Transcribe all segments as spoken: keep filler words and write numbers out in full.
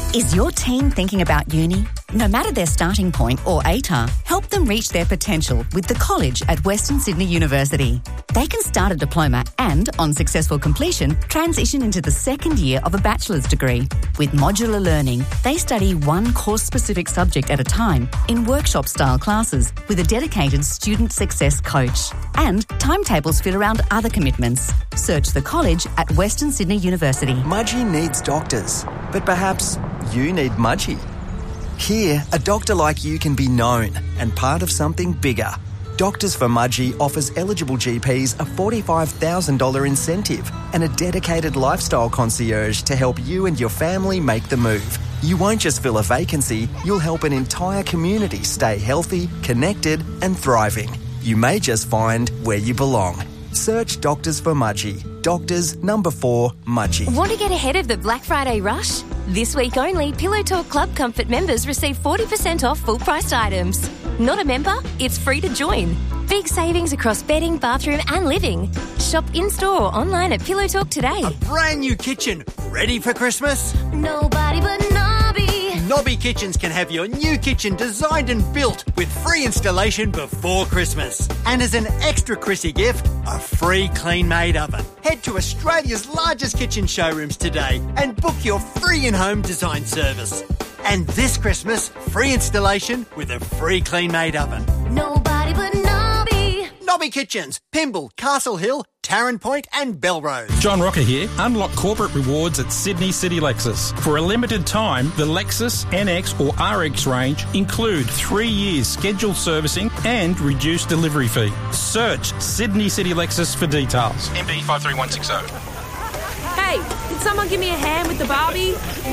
Is your teen thinking about uni? No matter their starting point or A T A R, help them reach their potential with the college at Western Sydney University. They can start a diploma and, on successful completion, transition into the second year of a bachelor's degree. With modular learning, they study one course-specific subject at a time in workshop-style classes with a dedicated student success coach. And timetables fit around other commitments. Search the college at Western Sydney University. Mudgee needs doctors, but perhaps you need Mudgee. Here, a doctor like you can be known and part of something bigger. Doctors for Mudgee offers eligible G Ps a forty-five thousand dollars incentive and a dedicated lifestyle concierge to help you and your family make the move. You won't just fill a vacancy, you'll help an entire community stay healthy, connected and thriving. You may just find where you belong. Search Doctors for Mudgee. Doctors number four, Mudgee. Want to get ahead of the Black Friday rush? This week only, Pillow Talk Club Comfort members receive forty percent off full-priced items. Not a member? It's free to join. Big savings across bedding, bathroom and living. Shop in-store or online at Pillow Talk today. A brand new kitchen, ready for Christmas? Nobody but Nobby. Nobby Kitchens can have your new kitchen designed and built with free installation before Christmas. And as an extra Chrissy gift, a free clean-made oven. Head to Australia's largest kitchen showrooms today and book your free in-home design service. And this Christmas, free installation with a free clean-made oven. Nobody but Nobby. Nobby Kitchens, Pymble, Castle Hill, Tarrant Point and Belrose. John Rocker here. Unlock corporate rewards at Sydney City Lexus. For a limited time, the Lexus N X or R X range include three years scheduled servicing and reduced delivery fee. Search Sydney City Lexus for details. M B five three one six zero. Hey, can someone give me a hand with the Barbie?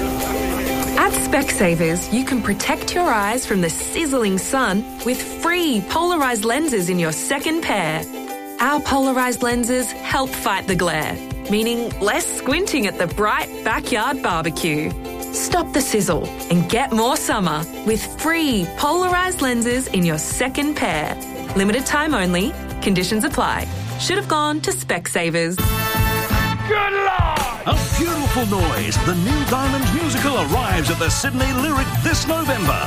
At Specsavers, you can protect your eyes from the sizzling sun with free polarised lenses in your second pair. Our polarised lenses help fight the glare, meaning less squinting at the bright backyard barbecue. Stop the sizzle and get more summer with free polarised lenses in your second pair. Limited time only. Conditions apply. Should have gone to Specsavers. Good Lord! A beautiful noise. The Neil Diamond musical arrives at the Sydney Lyric this November.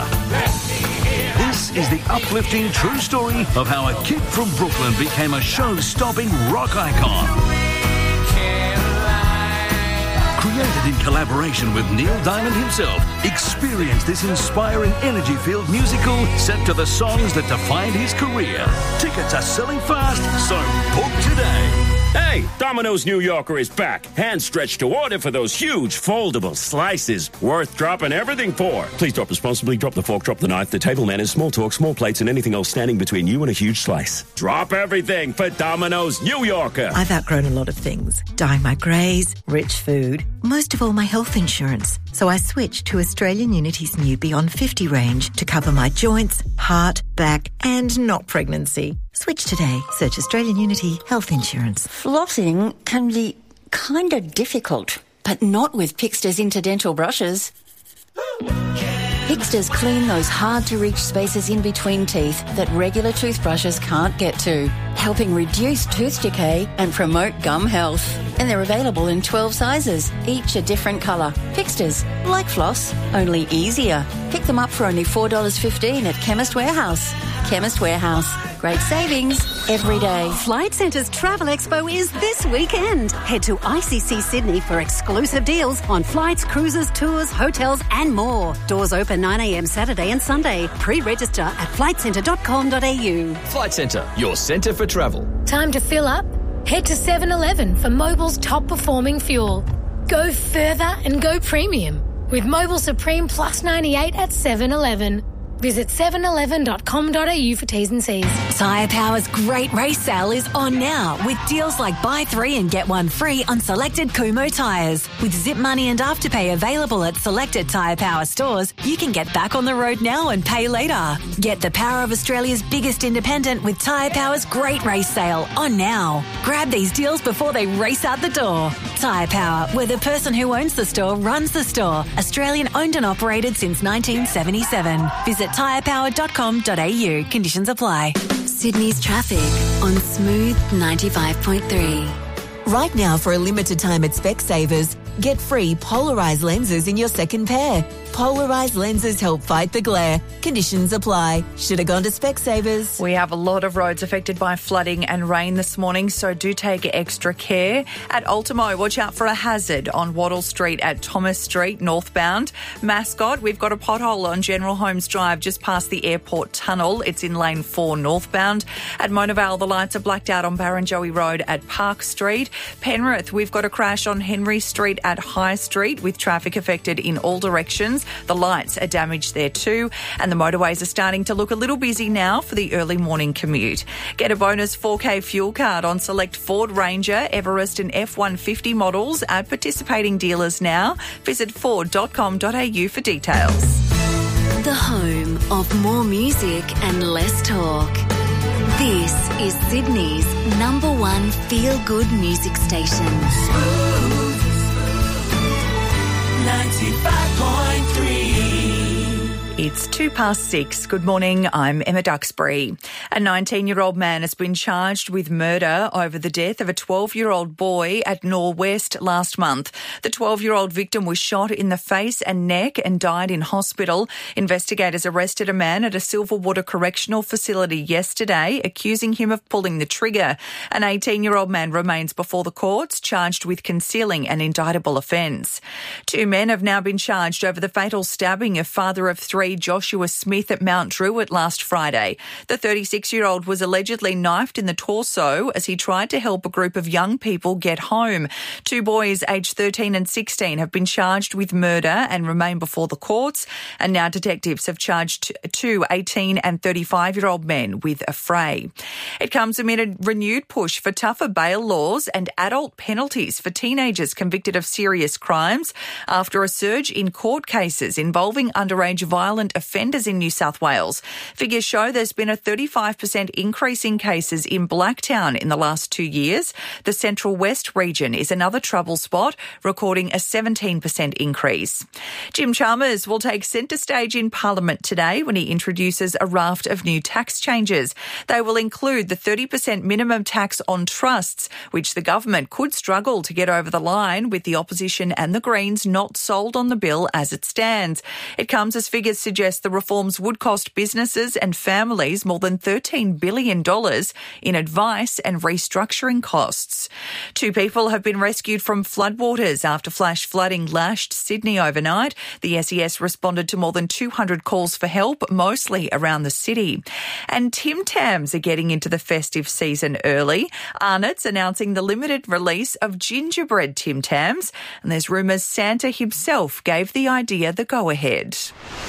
This is the uplifting true story of how a kid from Brooklyn became a show-stopping rock icon. Created in collaboration with Neil Diamond himself, experience this inspiring energy-filled musical set to the songs that defined his career. Tickets are selling fast, so book today. Hey, Domino's New Yorker is back. Hand stretched to order for those huge foldable slices. Worth dropping everything for. Please drop responsibly. Drop the fork, drop the knife, the table manners, small talk, small plates, and anything else standing between you and a huge slice. Drop everything for Domino's New Yorker. I've outgrown a lot of things. Dyeing my greys, rich food, most of all my health insurance. So I switched to Australian Unity's new Beyond fifty range to cover my joints, heart, back, and not pregnancy. Switch today. Search Australian Unity Health Insurance. Flossing can be kind of difficult, but not with Pixter's Interdental brushes. Pixter's clean those hard-to-reach spaces in between teeth that regular toothbrushes can't get to, helping reduce tooth decay and promote gum health. And they're available in twelve sizes, each a different colour. Pixter's, like floss, only easier. Pick them up for only four dollars fifteen at Chemist Warehouse. Chemist Warehouse. Great savings every day. Flight Centre's Travel Expo is this weekend. Head to I C C Sydney for exclusive deals on flights, cruises, tours, hotels and more. Doors open nine a m Saturday and Sunday. Pre-register at flight centre dot com dot a u. Flight Centre, your centre for travel. Time to fill up? Head to seven eleven for Mobil's top performing fuel. Go further and go premium with Mobil Supreme Plus ninety-eight at seven eleven. Visit seven eleven dot com dot a u for T's and C's. Tyre Power's great race sale is on now with deals like buy three and get one free on selected Kumho tyres. With Zip Money and Afterpay available at selected Tyre Power stores, you can get back on the road now and pay later. Get the power of Australia's biggest independent with Tyre Power's great race sale on now. Grab these deals before they race out the door. Tyre Power, where the person who owns the store runs the store. Australian owned and operated since nineteen seventy-seven. Visit tyre power dot com dot a u. Conditions apply. Sydney's traffic on Smooth ninety-five point three. Right now, for a limited time at Specsavers, Get free polarised lenses in your second pair. Polarised lenses help fight the glare. Conditions apply. Should have gone to Specsavers. We have a lot of roads affected by flooding and rain this morning, so do take extra care. At Ultimo, watch out for a hazard on Wattle Street at Thomas Street, northbound. Mascot, we've got a pothole on General Holmes Drive just past the airport tunnel. It's in lane four northbound. At Mona Vale, the lights are blacked out on Barrenjoey Road at Park Street. Penrith, we've got a crash on Henry Street at High Street with traffic affected in all directions. The lights are damaged there too, and the motorways are starting to look a little busy now for the early morning commute. Get a bonus four K fuel card on select Ford Ranger, Everest and F one fifty models at participating dealers now. Visit ford dot com dot a u for details. The home of more music and less talk. This is Sydney's number one feel-good music station. ninety-five point three. It's two past six. Good morning, I'm Emma Duxbury. A nineteen-year-old man has been charged with murder over the death of a twelve-year-old boy at Norwest last month. The twelve-year-old victim was shot in the face and neck and died in hospital. Investigators arrested a man at a Silverwater Correctional Facility yesterday, accusing him of pulling the trigger. An eighteen-year-old man remains before the courts, charged with concealing an indictable offence. Two men have now been charged over the fatal stabbing of father of three Joshua Smith at Mount Druitt last Friday. The thirty-six-year-old was allegedly knifed in the torso as he tried to help a group of young people get home. Two boys aged thirteen and sixteen have been charged with murder and remain before the courts, and now detectives have charged two eighteen and thirty-five-year-old men with a fray. It comes amid a renewed push for tougher bail laws and adult penalties for teenagers convicted of serious crimes after a surge in court cases involving underage violence offenders in New South Wales. Figures show there's been a thirty-five percent increase in cases in Blacktown in the last two years. The Central West region is another trouble spot, recording a seventeen percent increase. Jim Chalmers will take centre stage in Parliament today when he introduces a raft of new tax changes. They will include the thirty percent minimum tax on trusts, which the government could struggle to get over the line, with the opposition and the Greens not sold on the bill as it stands. It comes as figures suggest the reforms would cost businesses and families more than thirteen billion dollars in advice and restructuring costs. Two people have been rescued from floodwaters after flash flooding lashed Sydney overnight. The S E S responded to more than two hundred calls for help, mostly around the city. And Tim Tams are getting into the festive season early. Arnott's announcing the limited release of gingerbread Tim Tams, and there's rumours Santa himself gave the idea the go-ahead.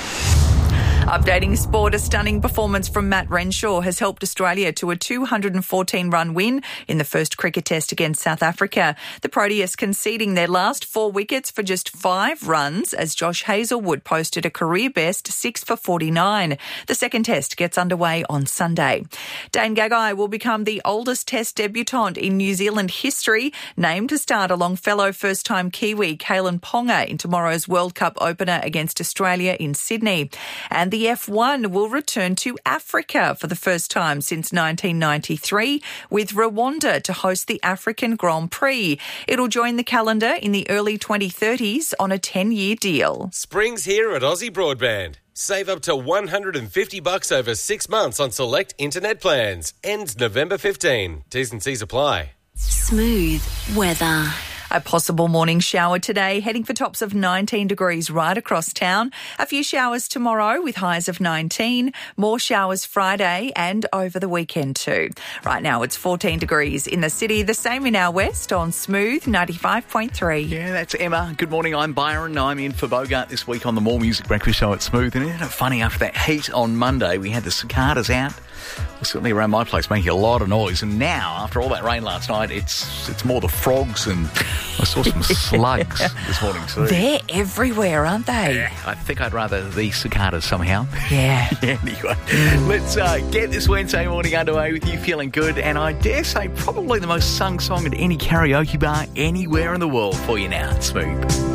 Updating sport, a stunning performance from Matt Renshaw has helped Australia to a two hundred fourteen run win in the first cricket test against South Africa. The Proteas conceding their last four wickets for just five runs as Josh Hazlewood posted a career best six for forty-nine. The second test gets underway on Sunday. Dane Gagai will become the oldest test debutant in New Zealand history, named to start along fellow first-time Kiwi Kalen Ponga in tomorrow's World Cup opener against Australia in Sydney. And the The F one will return to Africa for the first time since nineteen ninety-three, with Rwanda to host the African Grand Prix. It'll join the calendar in the early twenty thirties on a ten-year deal. Spring's here at Aussie Broadband. Save up to one hundred fifty bucks over six months on select internet plans. Ends November fifteenth. T's and C's apply. Smooth weather. A possible morning shower today, heading for tops of nineteen degrees right across town. A few showers tomorrow with highs of nineteen. More showers Friday and over the weekend too. Right now it's fourteen degrees in the city, the same in our west on Smooth ninety-five point three. Yeah, that's Emma. Good morning, I'm Byron. I'm in for Bogart this week on the More Music Breakfast Show at Smooth. And isn't it funny, after that heat on Monday, we had the cicadas out. Well, certainly around my place, making a lot of noise. And now, after all that rain last night, it's it's more the frogs, and I saw some slugs this morning too. They're everywhere, aren't they? Yeah, I think I'd rather the cicadas somehow. Yeah. Anyway, let's uh, get this Wednesday morning underway with you feeling good. And I dare say probably the most sung song at any karaoke bar anywhere in the world for you now. It's Smooth.